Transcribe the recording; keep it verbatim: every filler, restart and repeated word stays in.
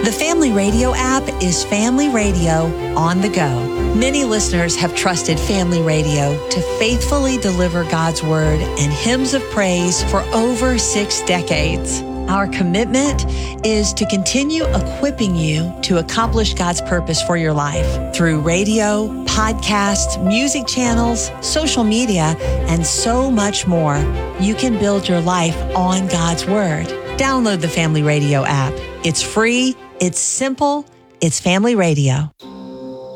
The Family Radio app is Family Radio on the go. Many listeners have trusted Family Radio to faithfully deliver God's Word and hymns of praise for over six decades. Our commitment is to continue equipping you to accomplish God's purpose for your life through radio, podcasts, music channels, social media, and so much more. You can build your life on God's Word. Download the Family Radio app. It's free. It's simple. It's Family Radio.